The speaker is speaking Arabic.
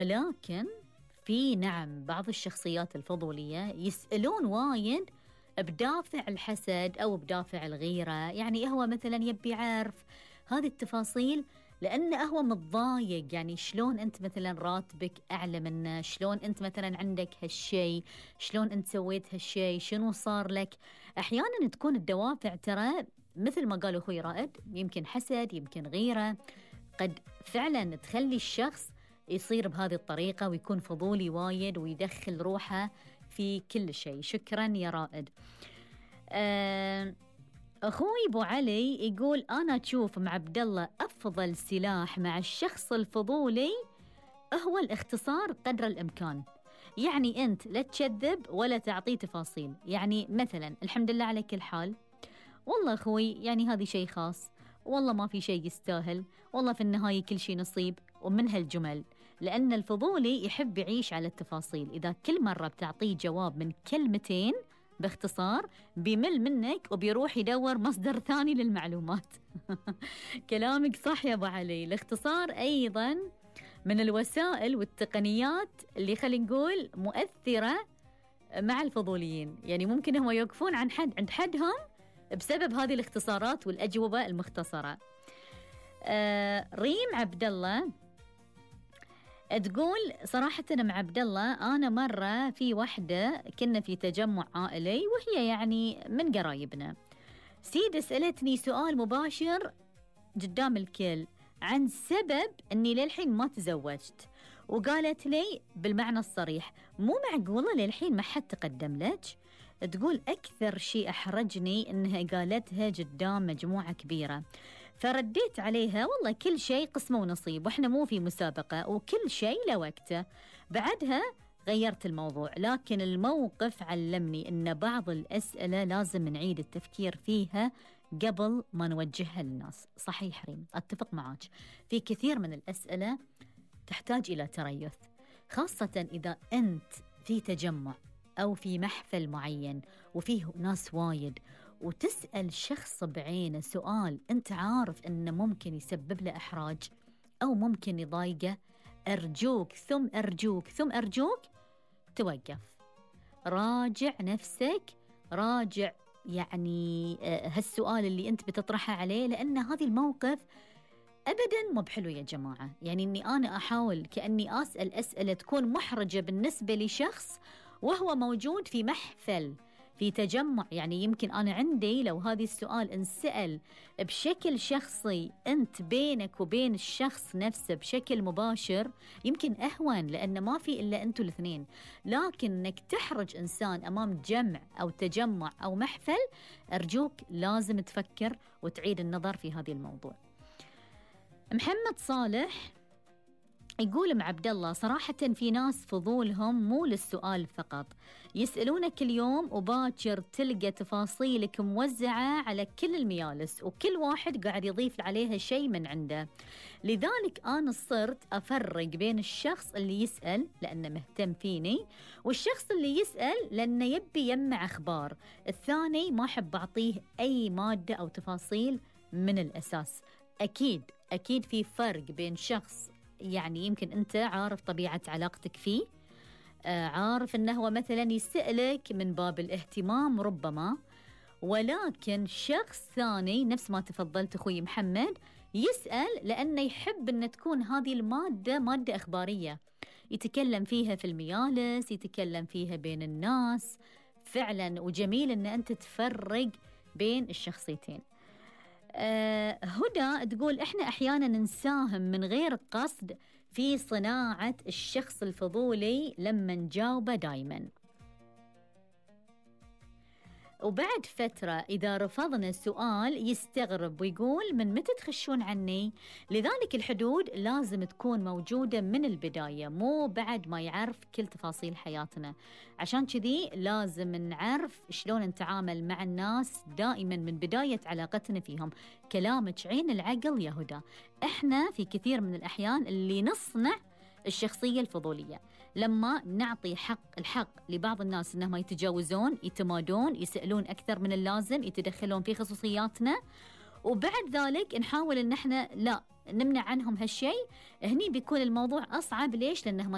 لكن في بعض الشخصيات الفضولية يسألون وايد بدافع الحسد أو بدافع الغيرة. يعني هو مثلا يبي يعرف هذه التفاصيل لأنه هو متضايق، يعني شلون أنت مثلا راتبك أعلى منه، شلون أنت مثلا عندك هالشي، شلون أنت سويت هالشي، شنو صار لك. أحيانا تكون الدوافع ترى مثل ما قال أخوي رائد، يمكن حسد، يمكن غيرة، قد فعلا تخلي الشخص يصير بهذه الطريقة ويكون فضولي وايد ويدخل روحه في كل شيء. شكرا يا رائد. أخوي أبو علي يقول أنا أشوف مع عبد الله أفضل سلاح مع الشخص الفضولي هو الاختصار قدر الإمكان. يعني أنت لا تكذب ولا تعطيه تفاصيل. يعني مثلا الحمد لله على كل حال، والله أخوي يعني هذه شيء خاص، والله ما في شيء يستاهل، والله في النهاية كل شيء نصيب، ومن هالجمل. لأن الفضولي يحب يعيش على التفاصيل. إذا كل مرة بتعطيه جواب من كلمتين باختصار بيمل منك وبيروح يدور مصدر ثاني للمعلومات. كلامك صح يا أبو علي. الاختصار أيضا من الوسائل والتقنيات اللي خلينا نقول مؤثرة مع الفضوليين. يعني ممكن هم يوقفون عند حدهم بسبب هذه الاختصارات والأجوبة المختصرة. ريم عبد الله تقول صراحة أنا مع عبد الله، أنا مرة في وحدة كنا في تجمع عائلي وهي يعني من قرايبنا، سألتني سؤال مباشر قدام الكل عن سبب أني للحين ما تزوجت، وقالت لي بالمعنى الصريح مو معقولة للحين ما حد تقدم لك. تقول أكثر شيء أحرجني أنها قالتها قدام مجموعة كبيرة، فرديت عليها والله كل شيء قسمه ونصيب، وإحنا مو في مسابقة وكل شيء لوقته. بعدها غيرت الموضوع، لكن الموقف علمني أن بعض الأسئلة لازم نعيد التفكير فيها قبل ما نوجهها للناس. صحيح ريم، أتفق معاك، في كثير من الأسئلة تحتاج إلى تريث، خاصة إذا أنت في تجمع أو في محفل معين وفيه ناس وايد، وتسأل شخص بعينه سؤال أنت عارف أنه ممكن يسبب له إحراج أو ممكن يضايقه. أرجوك ثم أرجوك ثم أرجوك توقف، راجع نفسك، راجع يعني هالسؤال اللي أنت بتطرحه عليه، لأن هذه الموقف أبداً مو بحلو يا جماعة. يعني أني أنا أحاول كأني أسأل أسئلة تكون محرجة بالنسبة لشخص وهو موجود في محفل في تجمع. يعني يمكن أنا عندي لو هذا السؤال انسأل بشكل شخصي أنت بينك وبين الشخص نفسه بشكل مباشر يمكن أهون، لأن ما في إلا أنتوا الاثنين. لكن أنك تحرج إنسان أمام جمع أو تجمع أو محفل، أرجوك لازم تفكر وتعيد النظر في هذا الموضوع. محمد صالح يقول مع عبد الله صراحة في ناس فضولهم مو للسؤال فقط، يسألونك كل يوم وباكر تلقى تفاصيلك موزعة على كل الميالس وكل واحد قاعد يضيف عليها شيء من عنده. لذلك أنا صرت أفرق بين الشخص اللي يسأل لأنه مهتم فيني والشخص اللي يسأل لأنه يبي يجمع أخبار. الثاني ما أحب أعطيه أي مادة أو تفاصيل من الأساس. أكيد في فرق بين شخص يعني يمكن أنت عارف طبيعة علاقتك فيه، عارف أنه هو مثلا يسألك من باب الاهتمام ربما، ولكن شخص ثاني نفس ما تفضلت أخوي محمد يسأل لأنه يحب أن تكون هذه المادة مادة أخبارية يتكلم فيها في الميالس، يتكلم فيها بين الناس فعلا. وجميل أن أنت تفرق بين الشخصيتين. هدى تقول إحنا أحيانا نساهم من غير قصد في صناعة الشخص الفضولي لما نجاوبه دايما، وبعد فترة إذا رفضنا السؤال يستغرب ويقول من متى تخشون عني. لذلك الحدود لازم تكون موجودة من البداية، مو بعد ما يعرف كل تفاصيل حياتنا. عشان كذي لازم نعرف شلون نتعامل مع الناس دائما من بداية علاقتنا فيهم. كلامك عين العقل يا هدى. إحنا في كثير من الأحيان اللي نصنع الشخصية الفضولية لما نعطي الحق لبعض الناس أنهم يتجاوزون، يتمادون، يسألون أكثر من اللازم، يتدخلون في خصوصياتنا، وبعد ذلك نحاول أن احنا لا نمنع عنهم هالشيء. هني بيكون الموضوع أصعب. ليش؟ لأنهم